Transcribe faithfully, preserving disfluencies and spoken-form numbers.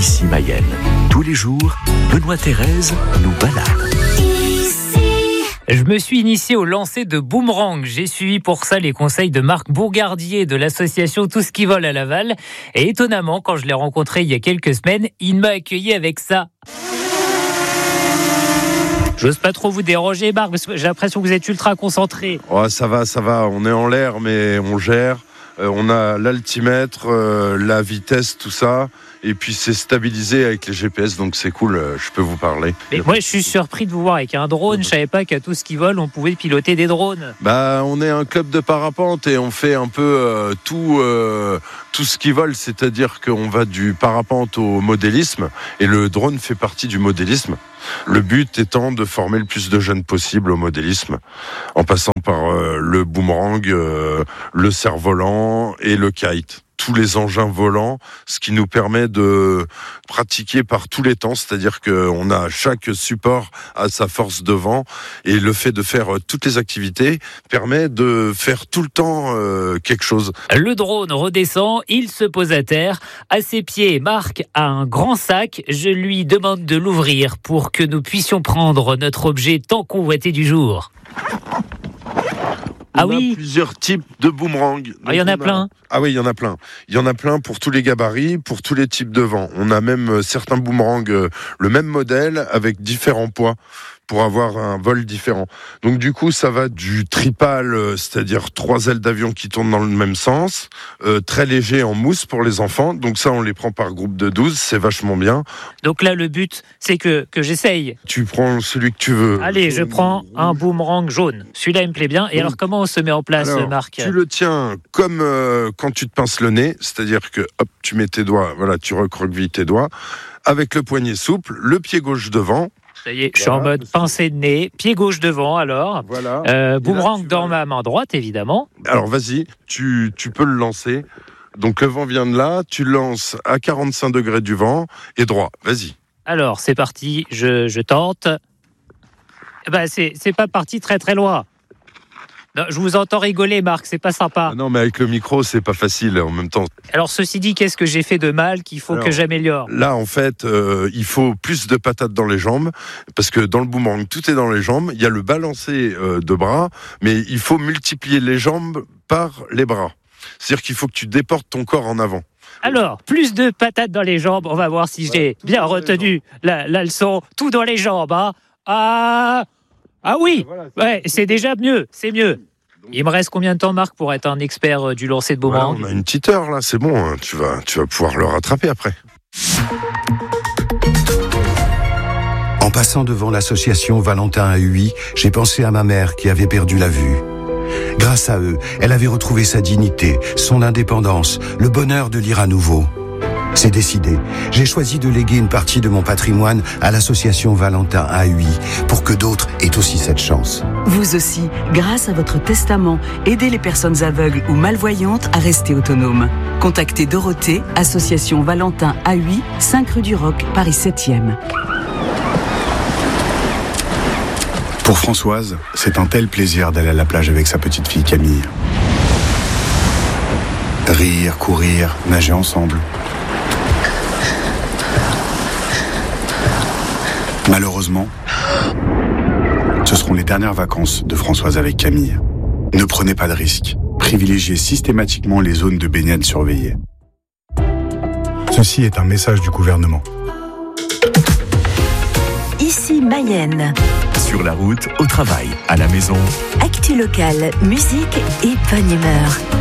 Ici Mayenne. Tous les jours, Benoît Thérèse nous balade. Je me suis initié au lancer de Boomerang. J'ai suivi pour ça les conseils de Marc Bourgardier de l'association Tout ce qui vole à Laval. Et étonnamment, quand je l'ai rencontré il y a quelques semaines, il m'a accueilli avec ça. J'ose pas trop vous déranger, Marc, parce que j'ai l'impression que vous êtes ultra concentré. Oh, ça va, ça va. On est en l'air, mais on gère. Euh, on a l'altimètre, euh, la vitesse, tout ça. Et puis c'est stabilisé avec les G P S, donc c'est cool, euh, je peux vous parler. Mais moi je suis surpris de vous voir avec un drone, je savais pas qu'à Tout ce qui vole on pouvait piloter des drones. Bah on est un club de parapente et on fait un peu euh, tout, euh, tout ce qui vole, c'est-à-dire qu'on va du parapente au modélisme et le drone fait partie du modélisme. Le but étant de former le plus de jeunes possible au modélisme, en passant par euh, le boomerang, euh, le cerf-volant et le kite. Tous les engins volants, ce qui nous permet de pratiquer par tous les temps, c'est-à-dire qu'on a chaque support à sa force de vent, et le fait de faire toutes les activités permet de faire tout le temps euh, quelque chose. Le drone redescend, il se pose à terre. À ses pieds, Marc a un grand sac. Je lui demande de l'ouvrir pour que nous puissions prendre notre objet tant convoité du jour. On ah a oui. plusieurs types de boomerang. Ah, il y en a, a plein. Ah oui, il y en a plein. Il y en a plein pour tous les gabarits, pour tous les types de vent. On a même certains boomerangs, euh, le même modèle, avec différents poids, pour avoir un vol différent. Donc du coup, ça va du tripale, euh, c'est-à-dire trois ailes d'avion qui tournent dans le même sens, euh, très léger en mousse pour les enfants. Donc ça, on les prend par groupe de douze, c'est vachement bien. Donc là, le but, c'est que, que j'essaye. Tu prends celui que tu veux. Allez, je prends un boomerang jaune. Celui-là, il me plaît bien. Et donc, alors, comment on se met en place, alors, Marc ? Tu le tiens comme euh, quand tu te pinces le nez, c'est-à-dire que hop, tu mets tes doigts, voilà, tu recroquevilles tes doigts, avec le poignet souple, le pied gauche devant. Ça y est, je suis voilà, en mode pincée de nez, pied gauche devant alors. Voilà. Euh, boomerang dans ma main droite, évidemment. Alors vas-y, tu, tu peux le lancer. Donc le vent vient de là, tu le lances à quarante-cinq degrés du vent et droit. Vas-y. Alors c'est parti, je, je tente. Ben, c'est, c'est pas parti très très loin. Non, je vous entends rigoler, Marc, c'est pas sympa. Ah non, mais avec le micro, c'est pas facile en même temps. Alors, ceci dit, qu'est-ce que j'ai fait de mal qu'il faut Alors, que j'améliore ? Là, en fait, euh, il faut plus de patates dans les jambes, parce que dans le boomerang, tout est dans les jambes. Il y a le balancé euh, de bras, mais il faut multiplier les jambes par les bras. C'est-à-dire qu'il faut que tu déportes ton corps en avant. Alors, plus de patates dans les jambes, on va voir si j'ai ouais, bien retenu la, la leçon. Tout dans les jambes, hein. Ah Ah oui, voilà, c'est ouais, c'est déjà mieux, c'est mieux. Il me reste combien de temps, Marc, pour être un expert du lancer de boomerang ? Voilà, on a une petite heure là, c'est bon, hein. tu, vas, tu vas pouvoir le rattraper après. En passant devant l'association Valentin A U I, j'ai pensé à ma mère qui avait perdu la vue. Grâce à eux, elle avait retrouvé sa dignité, son indépendance, le bonheur de lire à nouveau. C'est décidé. J'ai choisi de léguer une partie de mon patrimoine à l'association Valentin A U I pour que d'autres aient aussi cette chance. Vous aussi, grâce à votre testament, aidez les personnes aveugles ou malvoyantes à rester autonomes. Contactez Dorothée, association Valentin A U I, cinq rue du Roc, Paris septième. Pour Françoise, c'est un tel plaisir d'aller à la plage avec sa petite fille Camille. Rire, courir, nager ensemble. Malheureusement, ce seront les dernières vacances de Françoise avec Camille. Ne prenez pas de risques. Privilégiez systématiquement les zones de baignade surveillées. Ceci est un message du gouvernement. Ici Mayenne. Sur la route, au travail, à la maison. Actu locale, musique et bonne humeur.